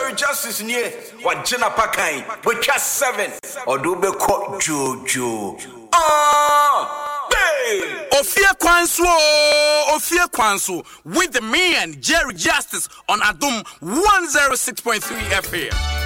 Jerry Justice near what Jenna Pakai, but just 7 or do be caught Jojo. Ofia Kwanso with me and Jerry Justice on Adum 106.3 FM.